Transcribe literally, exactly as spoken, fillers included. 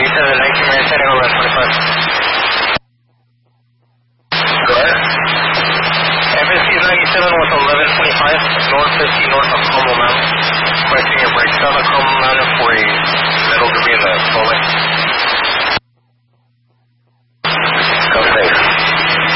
ninety-seven, nineteen minutes, heading on left twenty-five. Go ahead. F S C ninety-seven with eleven twenty-five, north fifty, north of Como Mountain. Requesting your brakes on the Como Mountain for a metal debris in the